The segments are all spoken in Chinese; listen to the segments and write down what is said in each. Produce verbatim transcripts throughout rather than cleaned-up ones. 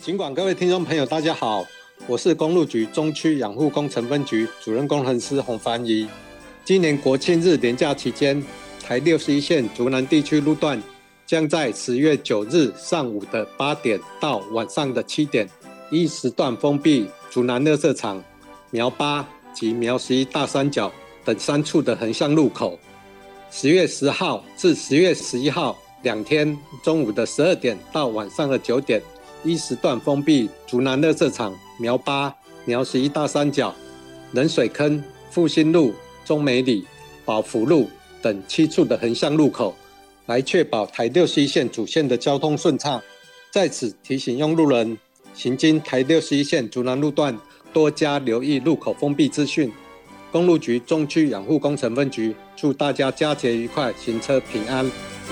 尽管各位听众朋友大家好，我是公路局中区养护工程分局主任工程师洪凡仪。今年国庆日连假期间，台六十一线竹南地区路段将在十月九日上午的八点到晚上的七点，依时段封闭竹南垃圾场、苗八及苗十一大三角等三处的横向路口。十月十号至十月十一号两天中午的十二点到晚上的九点，依时段封闭竹南垃圾场、苗八、苗十一大三角、冷水坑、复兴路、中美里、宝福路等七处的横向路口，来确保台六十一线主线的交通顺畅。在此提醒用路人，行经台六十一线竹南路段，多加留意路口封闭资讯。公路局中区养护工程分局祝大家佳节愉快，行车平安。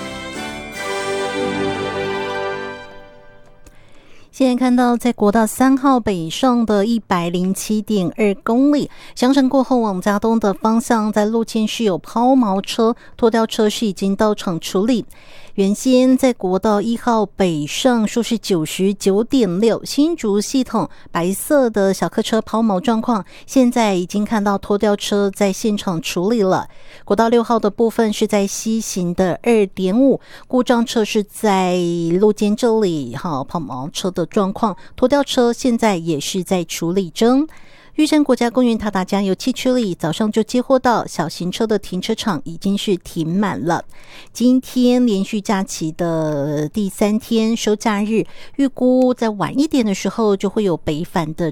现在看到在国道三号北上的一百零七点二公里，翔城过后往嘉东的方向，在路肩是有抛锚车，拖吊车是已经到场处理。原先在国道一号北上数是 九十九点六， 新竹系统白色的小客车抛锚状况，现在已经看到拖吊车在现场处理了。国道六号的部分是在西行的 二点五， 故障车是在路肩这里，好，抛锚车的状况，拖吊车现在也是在处理中。玉山国家公园塔达加油气区里，早上就接获到小型车的停车场已经是停满了。今天连续假期的第三天收假日，预估在晚一点的时候就会有北返的